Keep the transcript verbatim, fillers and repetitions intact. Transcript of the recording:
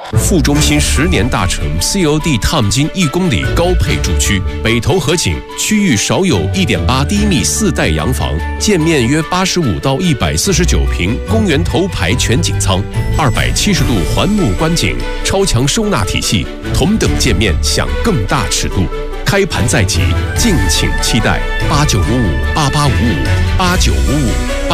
副中心十年大成 C O D 烫金一公里高配住区，北投河景区域少有 一点八 低密四代洋房，建面约八十五到一百四十九平，公园头排全景舱，二百七十度环幕观景，超强收纳体系，同等建面享更大尺度。开盘在即，敬请期待八九五五八八五五八九五五。